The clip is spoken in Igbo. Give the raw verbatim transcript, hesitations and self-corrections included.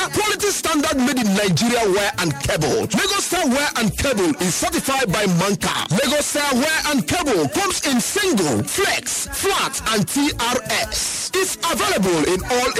Quality standard made in Nigeria wire and cable. Lagos Star wire and cable is certified by Manka. Lagos Star wire and cable comes in single, flex, flat, and T R S. It's available in all